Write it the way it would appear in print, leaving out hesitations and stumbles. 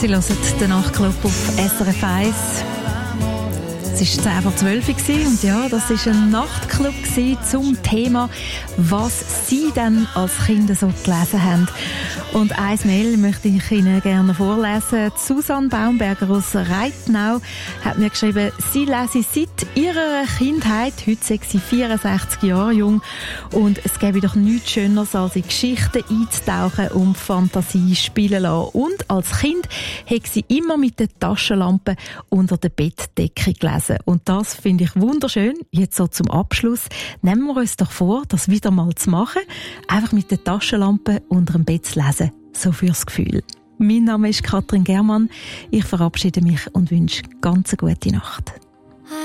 Sie hören den Nachtclub auf SRF 1. Es war 10 vor 12 Uhr und ja, das war ein Nachtclub zum Thema, was Sie dann als Kinder so gelesen haben. Und ein Mail möchte ich Ihnen gerne vorlesen. Susanne Baumberger aus Reitnau hat mir geschrieben, sie lese seit ihrer Kindheit, heute sei sie 64 Jahre jung, und es gäbe doch nichts Schöneres, als in Geschichten einzutauchen und Fantasie spielen lassen. Und als Kind hat sie immer mit der Taschenlampe unter der Bettdecke gelesen. Und das finde ich wunderschön. Jetzt so zum Abschluss nehmen wir uns doch vor, das wieder mal zu machen. Einfach mit der Taschenlampe unter dem Bett zu lesen. So fürs Gefühl. Mein Name ist Katrin Germann. Ich verabschiede mich und wünsche ganz eine gute Nacht.